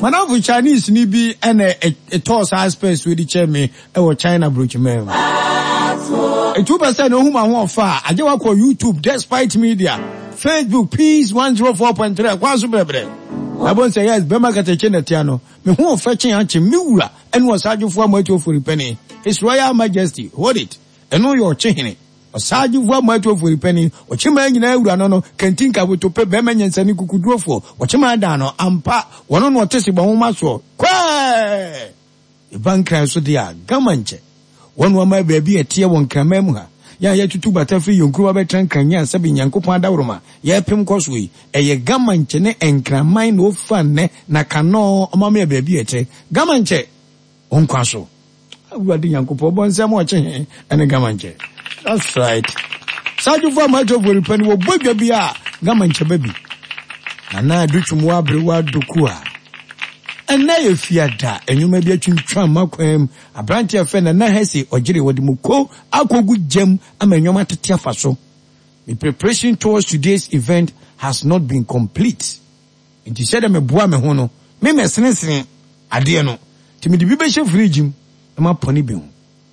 Manavo Chinese ni bi and a toss aspect with the chairman or China brooch man. A 2% no whom I want far. I just call YouTube despite media. Facebook Peace 104.3 Kwazu Bebre. I won't say yes, Bema Katechena Tiano. Me who fetching Anchi Miura and was Sergeant for Moto for penny. His Royal Majesty, hold it. And know your chain. A Sergeant for Moto for penny, or Chiman in Eurano can think I would to pay Beman and Sani could draw for. What Chimadano, Ampa, one on what Tessiba Maso. Quay! Ivan Cransodia, Gamanche. One woman baby a tier one Kamemuha. Ya tu batafi yonkruwa betran kanya sabi nyankopon adawroma ya pem koswe eye gamanche ne enkramai no fan ne na kano omame baabi ete gamanche onkwaso awurade nyankopon bonsam oche ene gamanche. That's right. Saju for my job will pen wo bodwa bia gamanche baby na adutwumu abrewa dokua ena ye fiada enyuma bia twintwa makwam abranti afa na hesi ogire wodimuko akogu jam amenyoma tete afaso. The preparation towards today's event has not been complete. Inti said me boa me ho no me mesene ade no timi de bibe hye fridge ma poni bi ho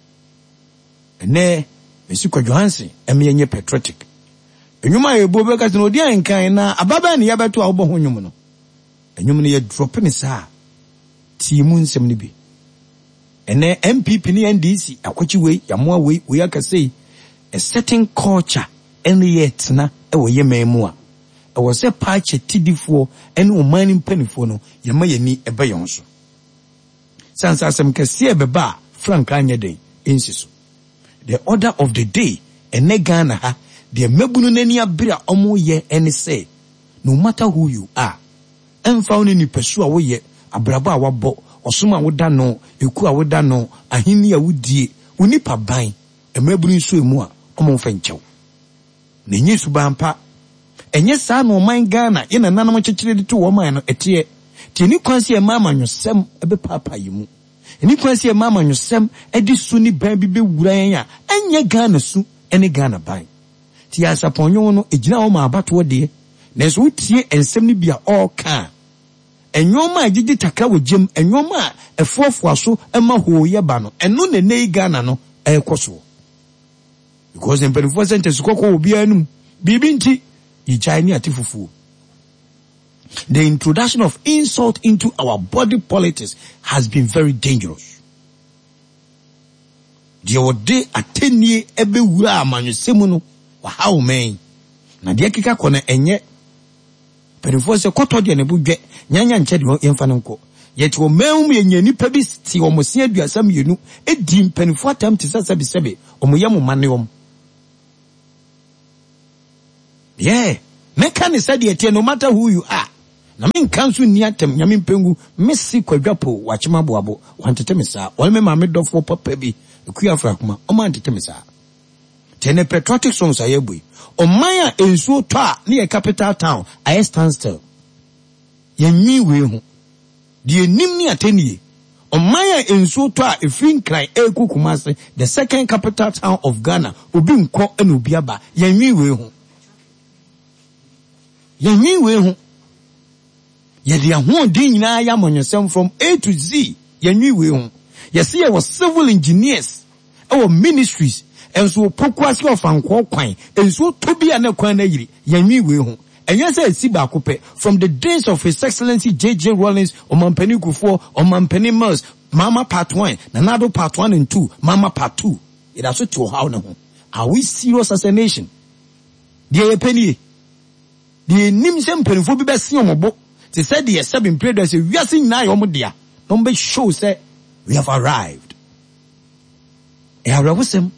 ene Mesiko Johansen emenye patriotic enyuma ye bo be ka se no di ankan na ababa ne yabeto a wo bo ho nyum no enyum ne ye drop ne saa timu nsem ne bi ene MPP ne NDC akwachi wei yamoa wei we akase a certain culture ene yet na e wo ye memu a e wo se paache tidifo ene o mani mpanifo no yema yani ebe yonso sansa asem kase ebeba frank anyeden insiso. The order of the day ene Ghana ha the mebunu nani abira omo ye ene say no matter who you are emfa oni ni pesu a wo ye abraba a wabo osoma woda no eku a woda no ahini a wudie unipa ban emeburu nso emu a omo fa nchew na nyi subampa enye saa no man Ghana ye na nanam kyekire de to wo man no etie tie ni kwanse e mama nwosem ebe papa yimu ni kwanse e mama nwosem edi su ni ban bi be wura yen a enye Ghana su ene Ghana ban tie asaponyo no ejina wo ma abato de na so tie ensem ni bia all kan enyoma agidi takra wogem enyoma efofoaso ema hoye ba no eno ne nei Ghana no ekoso because in perifo sentence kokko obi anum bibi nti yijani atifufu. The introduction of insult into our body politics has been very dangerous. The ode atenie ebe wura amanyusemu no wa how men na de kika kona enye perifo se koto de ne budwe nyanya nche de yemfa nko yet wo mehum yenye nipa bi ti wo mosia aduasam yenu edi mpanifo atam ti sasabisebe omoyam manewom. Yeah, meka ne said yet no matter who you are. Na men kansu ni atem nyame mpengu mesi kwadwapo wachema boabo wantetemesa wolme ma medofo papa bi ekuafra kuma o ma antetemesa tene patriotic songs ayebui o maya ensuo to a ne capital town I stand still yenyi we hu de enim ni atenie o maya ensuo to a efin kran ekukumase the second capital town of Ghana obi nko ena obi aba yenyi we hu yedi ahun din nyina ya monyesem from A to Z yenwi we hu yesi ye was civil engineers our ministries enso pokwase of anko kwan enso tobia na kwan na yiri yenwi we hu enye say si ba kope from the days of His Excellency JJ Rawlings Omampani Kufuor Omampani Mills Mama part 1 Nanado part 1 and 2 Mama part 2 it also to how na ho are we serious as a nation the penny the nimsem penfo bi be si omobo. They said the 7 players say we are seeing now omodia. Number show say we have arrived. Erawosem.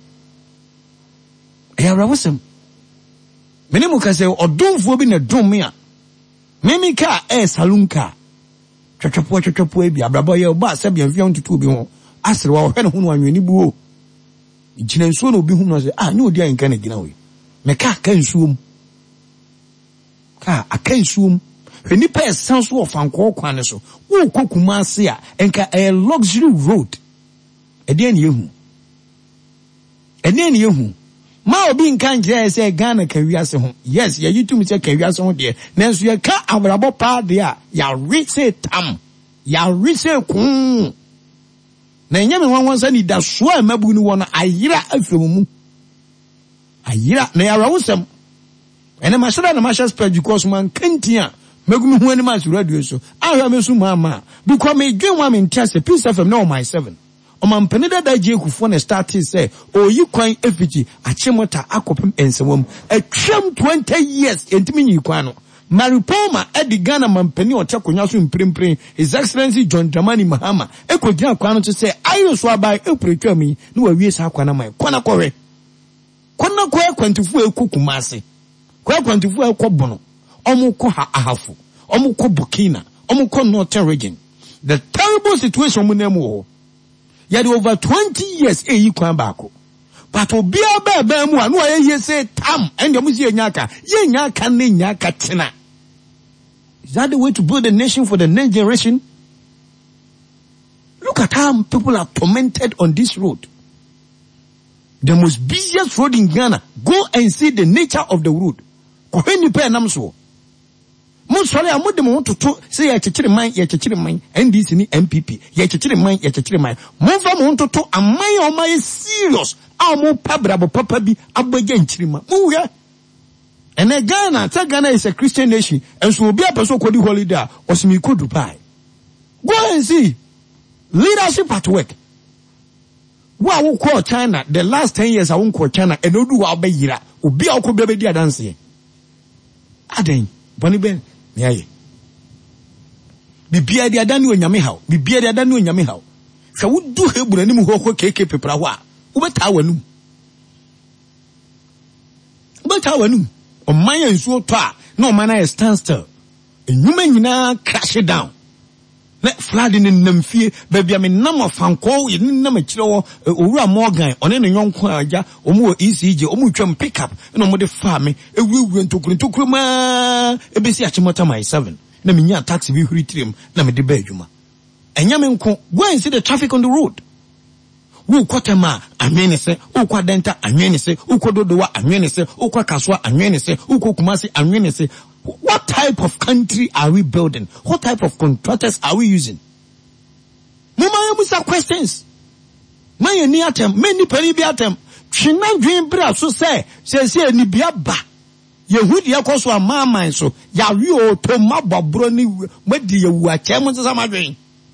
Mene mu ka say odonfo bi na dom me a. Memi ka salon ka. Twetwepo e bi abrabo ye oba se bia mfia ntutu bi ho. Asere wa hwe ne ho no anweni buo. Gina nsuo na obi hu no say nye odi anka na gina we. Me ka nsuom. Ka aka nsuom. Nipa esanso of anko kwan so wo kokuma ase a enka a luxury road ede ne yehu ma obi nka nje say Ghana ka wiase ho yes ya yitum say ka wiase ho de nanso ye ka abrabo pa de a ya reach tam ya rise kun na nyame wanwansa ni da so a mabu ni wona ayira afemu ayira na ya rawusam ene masira na masha spread because man kantia magunu hu ani mas radio so ahwa me so mama because me dwen wa me ntia peace fm na o my 7 o man penida da je kufo na start say oyi kwan efiti achemota akopem ensewom atwam 20 years entimi nyi kwan no Maripoma edi Ghana mampeni otakonya so mprempren His Excellency John Dramani Mahama ekogina kwano to say ayo so abai epretwa mi no wa wie sa kwana mai kwana kowe kwana kowe kwantifu ekukumase kwa kwantifu ekobono omuko ha ahafu omuko Burkina omuko Northern region the terrible situation mu nemu ho ya over 20 years eyi kwan baako but obia ba mu anu aye say tam ende mu sie nyaka ye nyaka ne nyaka tena. Is that the way to build a nation for the next generation? Look at how people are tormented on this road. The most busiest road in Ghana. Go and see the nature of the road. Koheni pe namso. Mo sole amode mo to say ya chechire man NDC ni MPP ya chechire man mo fa mo to amman o mai serious a mo pabrabo papa bi abagya nchirima mo we. And Ghana is a Christian nation, and so will be a person called holiday or some could Dubai. Go and see leadership at work. What I won't call China, the last 10 years I won't call China, and no do I'll be here, will be our baby dear dancing. Aden, Bonnie Ben, yea. Be beer the Adanu and Yamihao, be beer the Adanu and Yamihao. So would do her with any more cake paper. What our new? But our new. O maya nsuo to a no man na stand still enyuma nyina crash down na flood in namfie baby am nam afanko yin nam akire wo owura Morgan one ne nyonko aja omo ECG omo twam pick up na omo de fa me ewuwu ntokuru ma ebesi achimota my 7 na menya taxi bi huri trim na me de ba adwuma enyame nko go and see the traffic on the road. Who kwatema anwenese ukwa denta anwenese ukododowa anwenese ukwa kaswa anwenese ukokumasi anwenese. What type of country are we building? What type of contractors are we using? Mumaya musa questions. Maya ni atem many penny bi atem twina dwen bra so say ni bia ba yehudi yakoso amama so ya wi o to mabobro ni madi yewu ache mo nsama dwen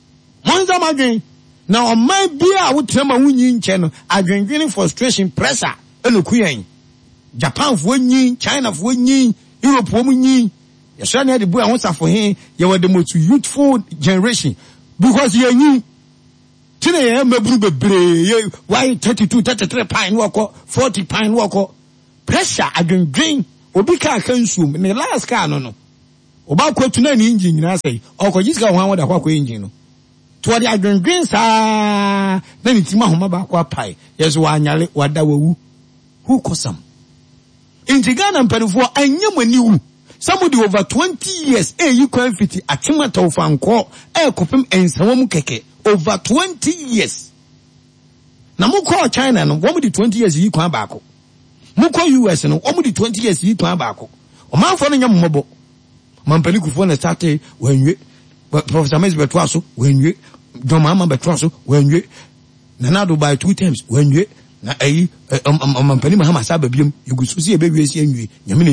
now on my beer I would tell my winning channel adrenaline frustration pressure and kuyen Japan for winning, China for winning, Europe for winning. You shall not the boy wants for him. You are the most youthful generation because you are today I'm a blue why 32, 33 pine walker, 40 pine walker pressure adrenaline obika consume in the last car no about to nine engine I say or just go on with a walk engine. To the adrenaline sa then it's my home back what pie. Yes, one yale wada wu who kosam. In Tigana and Penufo, I knew when you somebody over 20 years, you can fit a tomato fan call, copim and some keke over 20 years. Now, Muko China and 20 years you come back. Muko US and 20 years you come back. O man for your mobile. Mampaniku for the Saturday when you, but Professor Mays Betwaso when you. John Mama Betroso when you Nanado by 2 times when you na Mampani Mahama Sababium you could see a baby and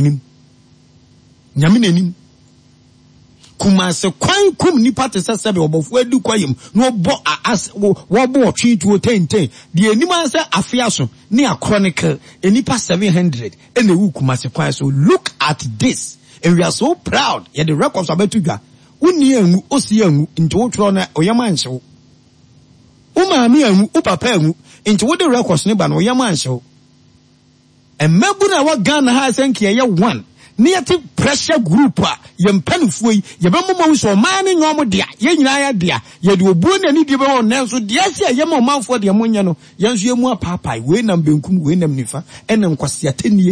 Yaminim Kumase Kwan Kum Nipata Sabi of where do Quayum no bo as wabo tree to 10 the Animasa Afiaso near Chronicle and Nipa 700 and the Kumase Kwan. So look at this and we are so proud yet the records are about to go. Unye osiyangu into otrona oyamanso umami anu upapa anu into what the records ne ba no oyamanso emmebu na wa Ghana ha senke ye one negative pressure group a yempanfo yi yebemmo so man ne nyom dia ye nyina ya dia ye de obuo na ni die be won nanso dia sia ye mo manfo de mo nye no yenso ye mu apapai we nam benkum we nam nifa ene nkwase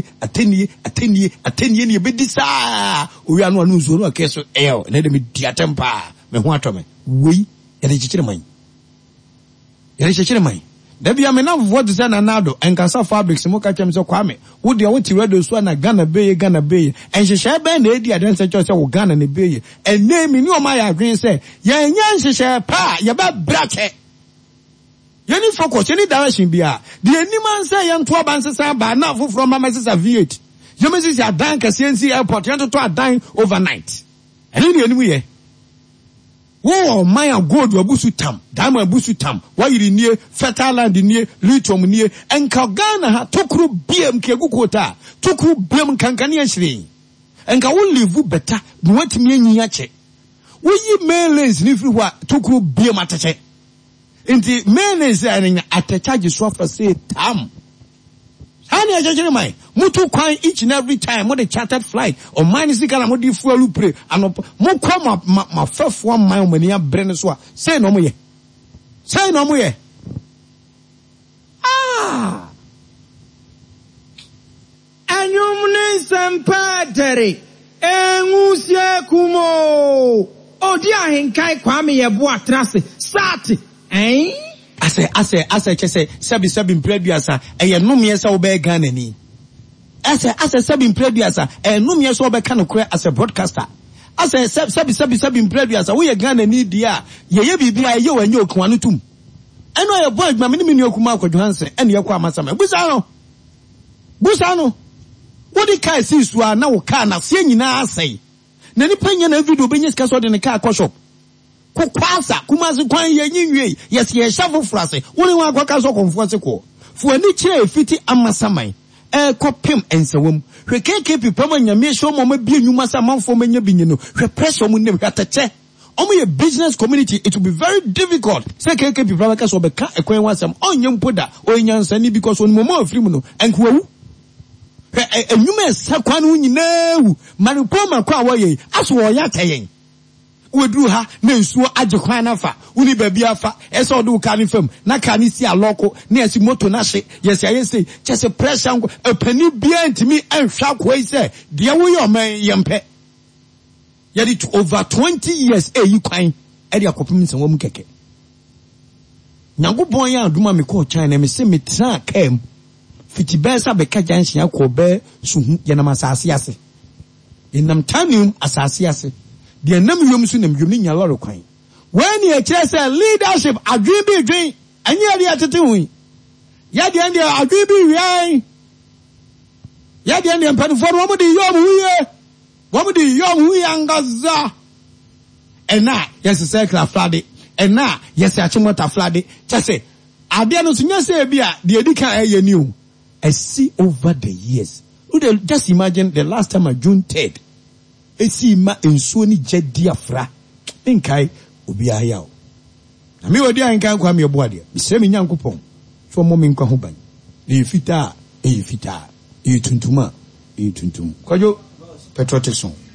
atenie ne be disa owi anu anu zo no akeso na de me dia tempa me ho atome we ye de chichire man Debi amena what is an anado and Casa Fabrics mo ka chem so kwame. Wo de wo ti radio so na Ghana beye and she share be na edi adan se cho se wo Ghana ne beye. And name ni o ma ya adwen say ye nya share pa ye ba brache. Ye ni focus ye ni direction bia. The animan say ye nto abansesa ba na from mama sesa V8. Ye me sisi adan KCNC airport ye to adan overnight. And ni enimu ye. Wo maya gold wabusu tam, diamond wabusu tam, wa yiri nie, fertile land nie, lithium nie, enka Ghana ha tokru biem ke gukota, tokru biem kankani ashiri. Enka wo live better, bu watimi anyi ache. Wo yi mayonnaise ni firi wa tokru biem atache. Inti mayonnaise anya atachaji swafa say tam. Hani ajajere mai mutu kwan each and every time mo the chartered flight or mine sikala mo di fuel pre anop mo kwa ma fefo man mani abrene so a say no mo ye anyum ne sempadere engusie kumo odi ahenkai kwame ye bo atrase start Ase chese sebi mpreduasa eye numye se obe Ghana ni ase sebi mpreduasa numye se obe kan kure as a broadcaster ase sebi mpreduasa wo ye Ghana ni dia ye bibia ye wanye okwa no tum eno ye boy ma me ni okuma akwadwo hanse ene ye kwa amasama busa no wo di kai si sua na wo ka na se nyina asai na ni panya na video benye sika so de ne ka shop kukwasa kumazi kwan yenyiwe yes ye shavu frase woni wa kwaka so konfuase ko fu ani kire fiti amasaman kopem ensewom hwe KKP pama nyame show mo mabie nyuma sa manfo manya binyino hwe pressure mo nem hwatache omo ye business community. It will be very difficult say KKP pama ka so be ka ekwan wasam onye mpoda onyansa ni because oni mo afiri mu no enkuwu enyuma sakwan nyina wu manipoma kwa woye aso wo ya tayen wedru ha na nsuo agekwan nafa uni baby afa ese odu kan fam na kan si aloko na esi moto na hye yes ayese chese pressure ngo apani bia ntimi anhwa kwai se de wo yo man yempe yadi to over 20 years yi kwan e de akopim nsen wom keke nyagobon ya aduma me ko China me se me tra kam fiti besa be ka janhia ko be suhu ye na masase ase inam tanium asase ase the name yom su nem yom ni nya loro kwan when you say leadership adwin bi dwen anya de atete hu ya de ande adwin bi wian ya de ande mpan for wo de yom hu ye angaza ena yes circle flade ena yes achimota flade chese ade no sunya say bia de edika eye ni o I see over the years. Just imagine the last time on June 3rd. Esi ma ensuo ni jedi afra nkai obi aya o na me wodi ankan kwa me ebo ade se me nyankopon so mo me nkwa ho ban e fita e tuntuma e tuntum kwajo patriotic song.